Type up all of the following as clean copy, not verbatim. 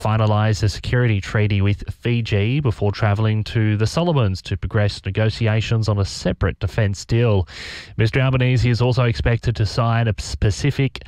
finalise a security treaty with Fiji before travelling to the Solomons to progress negotiations on a separate defence deal. Mr Albanese is also expected to sign a Pacific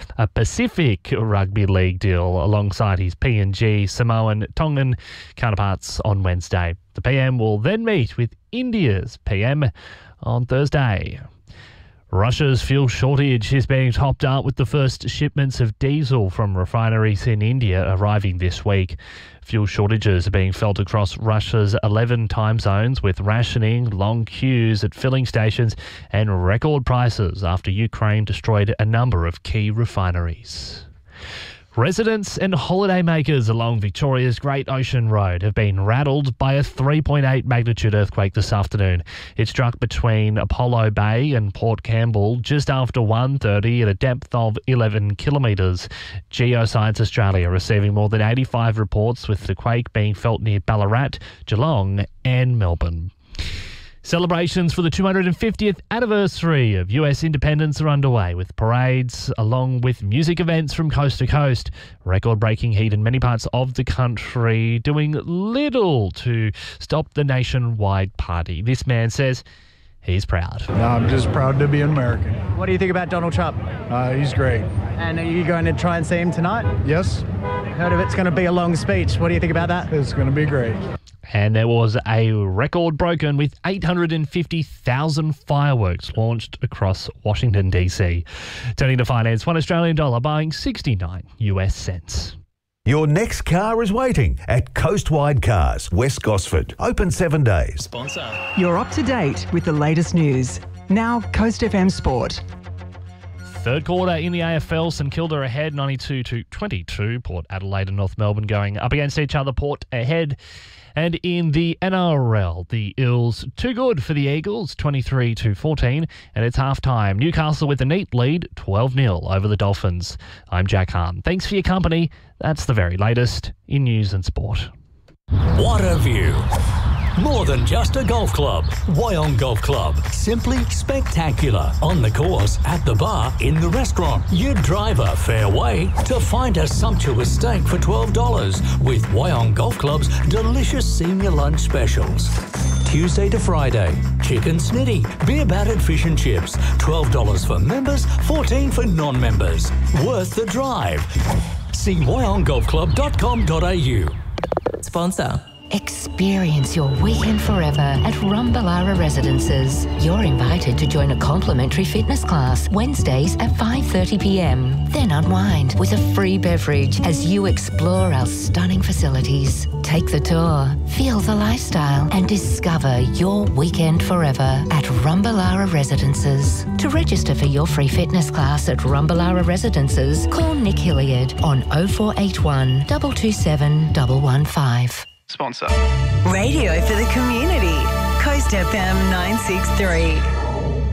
Rugby League deal alongside his PNG, Samoan, Tongan counterparts on Wednesday. The PM will then meet with India's PM on Thursday. Russia's fuel shortage is being topped up with the first shipments of diesel from refineries in India arriving this week. Fuel shortages are being felt across Russia's 11 time zones, with rationing, long queues at filling stations and record prices after Ukraine destroyed a number of key refineries. Residents and holidaymakers along Victoria's Great Ocean Road have been rattled by a 3.8 magnitude earthquake this afternoon. It struck between Apollo Bay and Port Campbell just after 1:30 at a depth of 11 kilometres. Geoscience Australia receiving more than 85 reports, with the quake being felt near Ballarat, Geelong and Melbourne. Celebrations for the 250th anniversary of US independence are underway, with parades along with music events from coast to coast. Record-breaking heat in many parts of the country doing little to stop the nationwide party. This man says he's proud. No, I'm just proud to be an American. What do you think about Donald Trump? He's great. And are you going to try and see him tonight? Yes. Heard of it's going to be a long speech. What do you think about that? It's going to be great. And there was a record broken with 850,000 fireworks launched across Washington, D.C. Turning to finance, $1 Australian dollar buying 69 US cents. Your next car is waiting at Coastwide Cars, West Gosford. Open 7 days. Sponsor. You're up to date with the latest news. Now, Coast FM Sport. Third quarter in the AFL, St Kilda ahead 92-22. Port Adelaide and North Melbourne going up against each other. Port ahead. And in the NRL, the Eels too good for the Eagles, 23-14, and it's half-time. Newcastle with a neat lead, 12-0 over the Dolphins. I'm Jack Hahn. Thanks for your company. That's the very latest in news and sport. What a view. More than just a golf club. Wyong Golf Club. Simply spectacular. On the course, at the bar, in the restaurant. You drive a fair way to find a sumptuous steak for $12 with Wyong Golf Club's delicious senior lunch specials. Tuesday to Friday, chicken snitty, beer battered fish and chips. $12 for members, $14 for non-members. Worth the drive. See wyonggolfclub.com.au. Sponsor. Experience your weekend forever at Rumballara Residences. You're invited to join a complimentary fitness class Wednesdays at 5:30 p.m. Then unwind with a free beverage as you explore our stunning facilities. Take the tour, feel the lifestyle and discover your weekend forever at Rumballara Residences. To register for your free fitness class at Rumballara Residences, call Nick Hilliard on 0481 227 115. Sponsor. Radio for the community. Coast FM 963.